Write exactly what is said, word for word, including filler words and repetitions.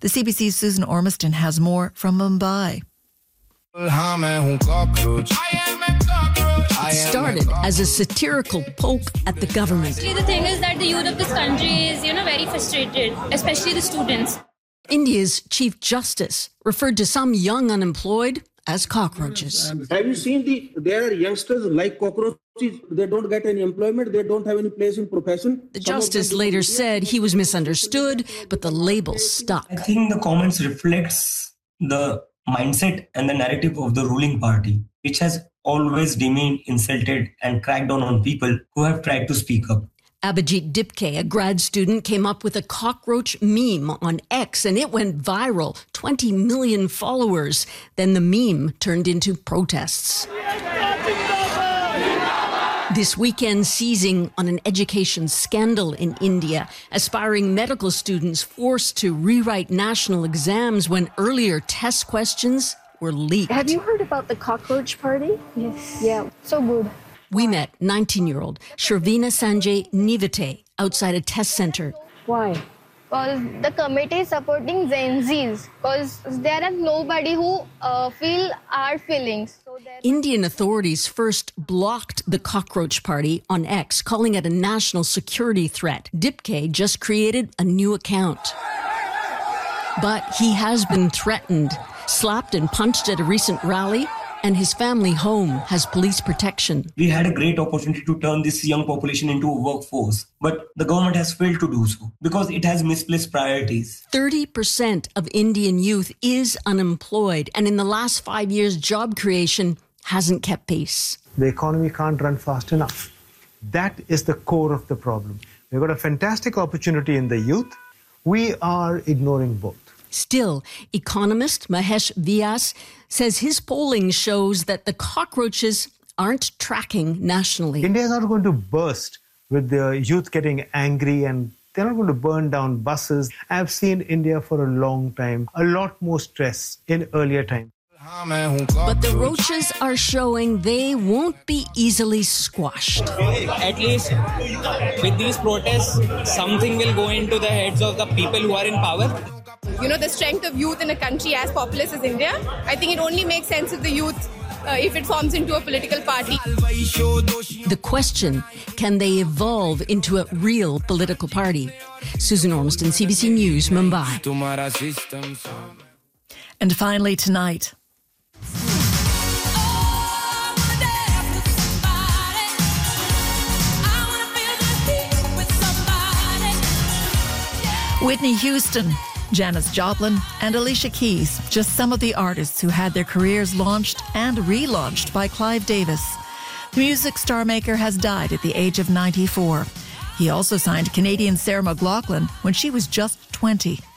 The C B C's Susan Ormiston has more from Mumbai. It started as a satirical poke at the government. Actually, the thing is that the youth of this country is, you know, very frustrated, especially the students. India's Chief Justice referred to some young unemployed as cockroaches. Have you seen the, there are youngsters like cockroaches, they don't get any employment, they don't have any place in profession. The justice later said he was misunderstood, but the label stuck. I think the comments reflects the mindset and the narrative of the ruling party, which has always demeaned, insulted and cracked down on people who have tried to speak up. Abhijit Dipke, a grad student, came up with a cockroach meme on X, and it went viral, twenty million followers. Then the meme turned into protests. This weekend seizing on an education scandal in India, aspiring medical students forced to rewrite national exams when earlier test questions were leaked. Have you heard about the cockroach party? Yes. Yeah, so good. We met nineteen-year-old Sharvina Sanjay Nivite outside a test center. Why? Because the committee is supporting Gen Zs. Because there are nobody who uh, feel our feelings. So Indian authorities first blocked the cockroach party on X, calling it a national security threat. Dipke just created a new account. But he has been threatened, slapped and punched at a recent rally, and his family home has police protection. We had a great opportunity to turn this young population into a workforce, but the government has failed to do so because it has misplaced priorities. thirty percent of Indian youth is unemployed, and in the last five years, job creation hasn't kept pace. The economy can't run fast enough. That is the core of the problem. We've got a fantastic opportunity in the youth. We are ignoring both. Still, economist Mahesh Vyas says his polling shows that the cockroaches aren't tracking nationally. India is not going to burst with the youth getting angry, and they're not going to burn down buses. I've seen India for a long time, a lot more stress in earlier times. But the roaches are showing they won't be easily squashed. At least with these protests, something will go into the heads of the people who are in power. You know, the strength of youth in a country as populous as India, I think it only makes sense if the youth, uh, if it forms into a political party. The question, can they evolve into a real political party? Susan Ormiston, C B C News, Mumbai. And finally tonight, Whitney Houston, Janis Joplin, and Alicia Keys, just some of the artists who had their careers launched and relaunched by Clive Davis. The music star maker has died at the age of ninety-four. He also signed Canadian Sarah McLachlan when she was just twenty.